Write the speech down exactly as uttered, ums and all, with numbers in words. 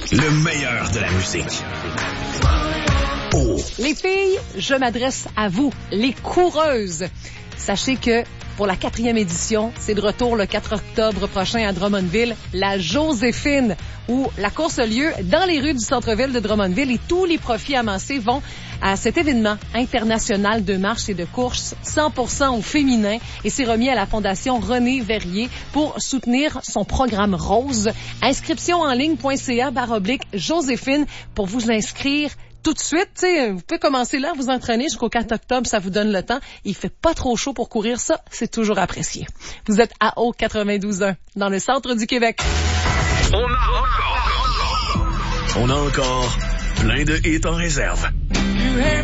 Le meilleur de la musique. Oh. Les filles, je m'adresse à vous, les coureuses. Sachez que pour la quatrième édition, c'est de retour le quatre octobre prochain à Drummondville, la Joséphine, où la course a lieu dans les rues du centre-ville de Drummondville et tous les profits amassés vont à cet événement international de marche et de course cent pour cent au féminin et c'est remis à la Fondation René Verrier pour soutenir son programme Rose. Inscription en ligne.ca barre oblique Joséphine pour vous inscrire tout de suite. T'sais, vous pouvez commencer là, vous entraîner jusqu'au quatre octobre, ça vous donne le temps. Il fait pas trop chaud pour courir ça, c'est toujours apprécié. Vous êtes à Haut quatre-vingt-douze point un, dans le centre du Québec. On a encore, on a encore plein de hits en réserve.